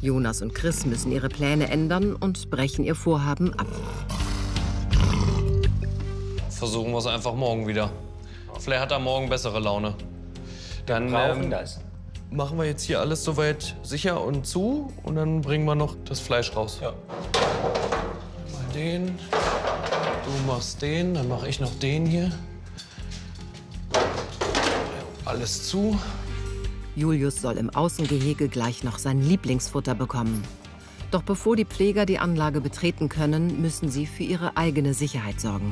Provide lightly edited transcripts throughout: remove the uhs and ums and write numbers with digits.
Jonas und Chris müssen ihre Pläne ändern und brechen ihr Vorhaben ab. Versuchen wir es einfach morgen wieder. Vielleicht hat er morgen bessere Laune. Dann brauchen das. Machen wir jetzt hier alles soweit sicher und zu und dann bringen wir noch das Fleisch raus. Ja. Mal den, du machst den, dann mache ich noch den hier. Alles zu. Julius soll im Außengehege gleich noch sein Lieblingsfutter bekommen. Doch bevor die Pfleger die Anlage betreten können, müssen sie für ihre eigene Sicherheit sorgen.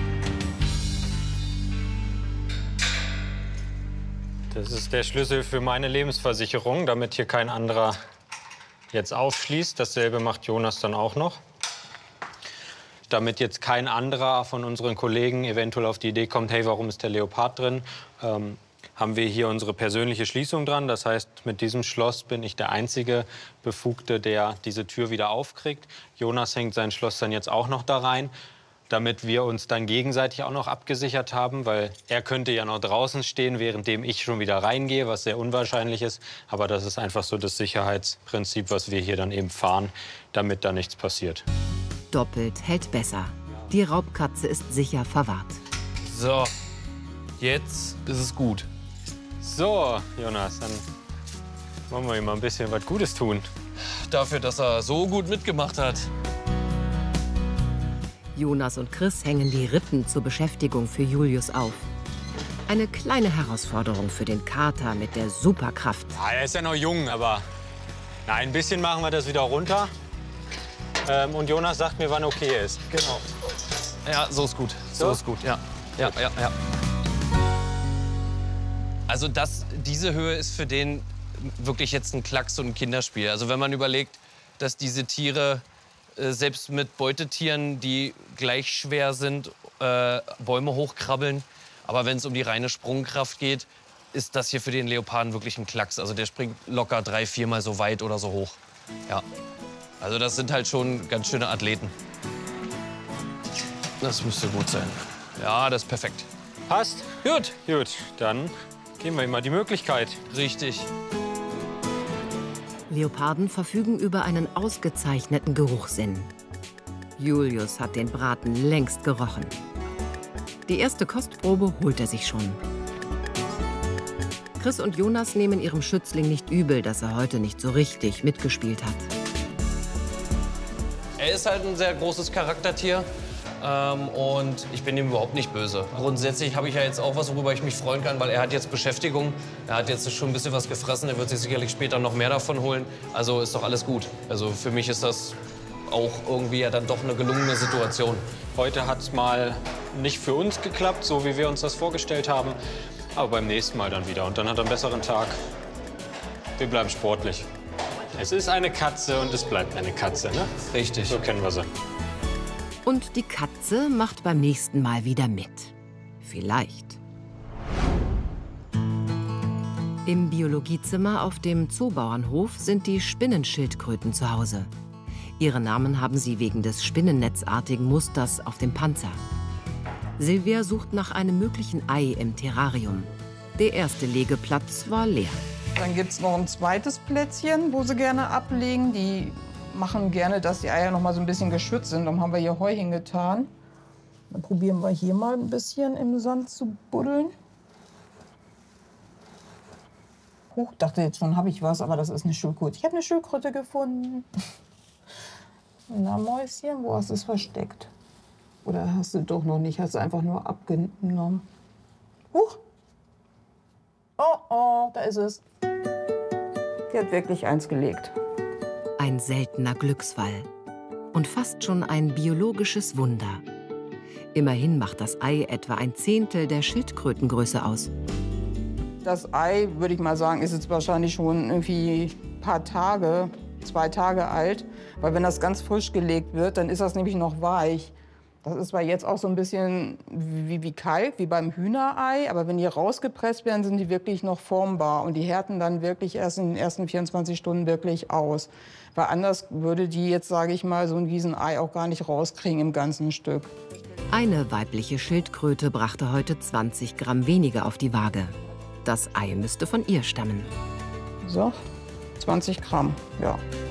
Das ist der Schlüssel für meine Lebensversicherung, damit hier kein anderer jetzt aufschließt. Dasselbe macht Jonas dann auch noch. Damit jetzt kein anderer von unseren Kollegen eventuell auf die Idee kommt, hey, warum ist der Leopard drin, haben wir hier unsere persönliche Schließung dran. Das heißt, mit diesem Schloss bin ich der einzige Befugte, der diese Tür wieder aufkriegt. Jonas hängt sein Schloss dann jetzt auch noch da rein, damit wir uns dann gegenseitig auch noch abgesichert haben, weil er könnte ja noch draußen stehen, währenddem ich schon wieder reingehe, was sehr unwahrscheinlich ist. Aber das ist einfach so das Sicherheitsprinzip, was wir hier dann eben fahren, damit da nichts passiert. Doppelt hält besser. Die Raubkatze ist sicher verwahrt. So, jetzt ist es gut. So, Jonas, dann wollen wir ihm mal ein bisschen was Gutes tun. Dafür, dass er so gut mitgemacht hat. Jonas und Chris hängen die Rippen zur Beschäftigung für Julius auf. Eine kleine Herausforderung für den Kater mit der Superkraft. Ja, er ist ja noch jung, aber na, ein bisschen machen wir das wieder runter. Und Jonas sagt mir, wann okay ist. Genau. Ja, so ist gut. So ist gut, ja. Ja. Also diese Höhe ist für den wirklich jetzt ein Klacks und ein Kinderspiel. Also wenn man überlegt, dass diese Tiere selbst mit Beutetieren, die gleich schwer sind, Bäume hochkrabbeln. Aber wenn es um die reine Sprungkraft geht, ist das hier für den Leoparden wirklich ein Klacks. Also der springt locker 3-4 Mal so weit oder so hoch. Ja. Also das sind halt schon ganz schöne Athleten. Das müsste gut sein. Ja, das ist perfekt. Passt? Gut. Gut, dann geben wir ihm mal die Möglichkeit. Richtig. Leoparden verfügen über einen ausgezeichneten Geruchssinn. Julius hat den Braten längst gerochen. Die erste Kostprobe holt er sich schon. Chris und Jonas nehmen ihrem Schützling nicht übel, dass er heute nicht so richtig mitgespielt hat. Er ist halt ein sehr großes Charaktertier. Und ich bin ihm überhaupt nicht böse. Grundsätzlich habe ich ja jetzt auch was, worüber ich mich freuen kann, weil er hat jetzt Beschäftigung. Er hat jetzt schon ein bisschen was gefressen. Er wird sich sicherlich später noch mehr davon holen. Also ist doch alles gut. Also für mich ist das auch irgendwie ja dann doch eine gelungene Situation. Heute hat es mal nicht für uns geklappt, so wie wir uns das vorgestellt haben. Aber beim nächsten Mal dann wieder. Und dann hat er einen besseren Tag. Wir bleiben sportlich. Es ist eine Katze und es bleibt eine Katze, ne? Richtig. So kennen wir sie. Und die Katze macht beim nächsten Mal wieder mit. Vielleicht. Im Biologiezimmer auf dem Zoobauernhof sind die Spinnenschildkröten zu Hause. Ihre Namen haben sie wegen des spinnennetzartigen Musters auf dem Panzer. Silvia sucht nach einem möglichen Ei im Terrarium. Der erste Legeplatz war leer. Dann gibt es noch ein zweites Plätzchen, wo sie gerne ablegen. Die machen gerne, dass die Eier noch mal so ein bisschen geschützt sind. Darum haben wir hier Heu hingetan. Dann probieren wir hier mal ein bisschen im Sand zu buddeln. Huch, dachte jetzt schon, habe ich was, aber das ist eine Schildkröte. Ich habe eine Schildkröte gefunden. Na, Mäuschen, wo hast du es versteckt? Oder hast du doch noch nicht? Hast du einfach nur abgenommen? Huch! Oh, oh, da ist es. Die hat wirklich eins gelegt. Ein seltener Glücksfall. Und fast schon ein biologisches Wunder. Immerhin macht das Ei etwa 1/10 der Schildkrötengröße aus. Das Ei, würde ich mal sagen, ist jetzt wahrscheinlich schon irgendwie ein paar Tage, 2 Tage alt. Weil wenn das ganz frisch gelegt wird, dann ist das nämlich noch weich. Das ist zwar jetzt auch so ein bisschen wie Kalk, wie beim Hühnerei. Aber wenn die rausgepresst werden, sind die wirklich noch formbar. Und die härten dann wirklich erst in den ersten 24 Stunden wirklich aus. Weil anders würde die jetzt, sage ich mal, so ein Riesenei auch gar nicht rauskriegen im ganzen Stück. Eine weibliche Schildkröte brachte heute 20 Gramm weniger auf die Waage. Das Ei müsste von ihr stammen. So, 20 Gramm, ja.